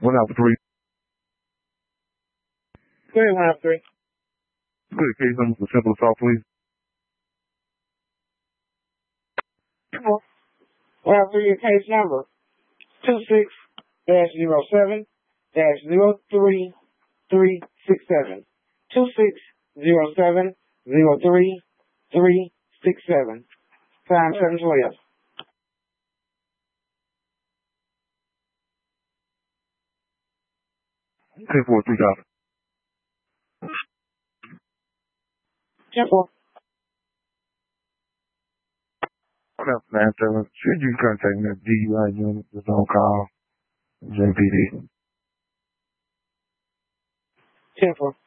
1 out 3. Go ahead, 1 out 3. Good case number for simple assault, please. 1 out 3, case number 26-07-03367. 26-07-03367. Time 7:12. 10-4, 3,000. 10-4. What up, man? Should you contact me at DUI unit that's on call, JPD? 10-4.